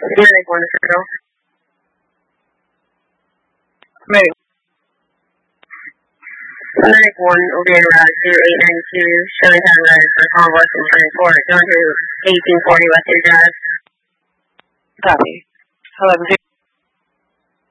Medic 1 0. Medic. Medic 1 will be en route to 892 Shillington Road for call Western Transport, going to 1840 Western Drive. Copy. 11